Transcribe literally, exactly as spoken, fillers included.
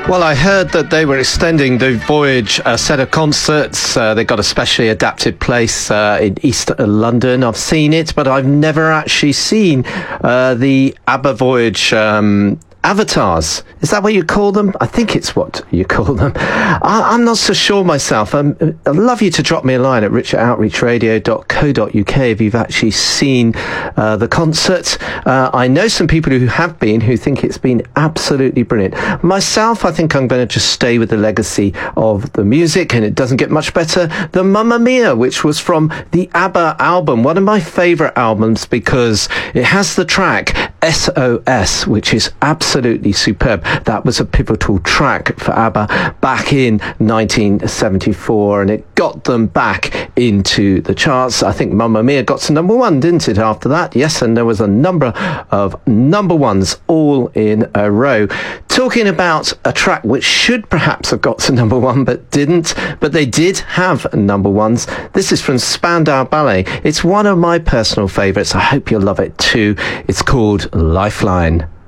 Well, I heard that they were extending the Voyage uh, set of concerts. Uh, they got a specially adapted place uh, in East London. I've seen it, but I've never actually seen uh, the ABBA Voyage um avatars. Is that what you call them? I think it's what you call them. I, I'm not so sure myself. Um, I'd love you to drop me a line at richard outreach radio dot co dot uk if you've actually seen uh, the concert. Uh, I know some people who have been who think it's been absolutely brilliant. Myself, I think I'm going to just stay with the legacy of the music, and it doesn't get much better than Mamma Mia, which was from the ABBA album, one of my favourite albums because it has the track S O S, which is absolutely superb. That was a pivotal track for ABBA back in nineteen seventy-four, and it got them back into the charts. I think Mamma Mia got to number one, didn't it, after that? Yes, and there was a number of number ones all in a row. Talking about a track which should perhaps have got to number one but didn't, but they did have number ones. This is from Spandau Ballet. It's one of my personal favourites. I hope you'll love it too. It's called Lifeline.